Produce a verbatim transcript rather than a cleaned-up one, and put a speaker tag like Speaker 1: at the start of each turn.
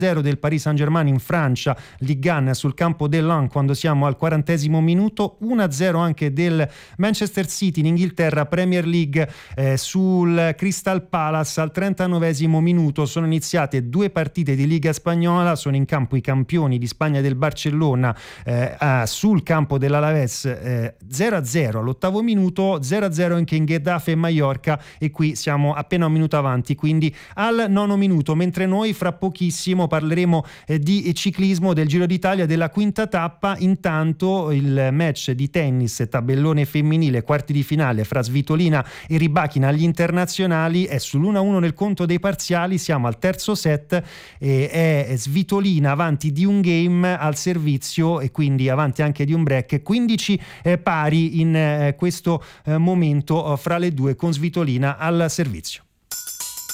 Speaker 1: zero del Paris Saint-Germain in Francia, Ligue uno sul campo dell'An quando siamo al quarantesimo minuto, uno a zero anche del Manchester City in Inghilterra, Premier League eh, sul Crystal Palace al trentanovesimo minuto. Sono iniziate due partite di Liga Spagnola, sono in campo i campioni di Spagna del Barcellona eh, a, sul campo dell'Alaves, eh, zero a zero all'ottavo minuto, zero a zero anche in Getafe e Mallorca, e qui siamo appena un minuto avanti, quindi al nono minuto, mentre noi fra pochissimo parleremo eh, di ciclismo, del Giro d'Italia, della quinta tappa. Intanto il match di tennis tabellone femminile, quarti di finale fra Svitolina e Rybakina agli internazionali, è sull'uno a uno nel conto dei parziali, siamo al terzo set e è Svitolina avanti di un game al servizio e quindi avanti anche di un break, quindici eh, pari in eh, questo eh, momento eh, fra le due, con Svitolina al servizio.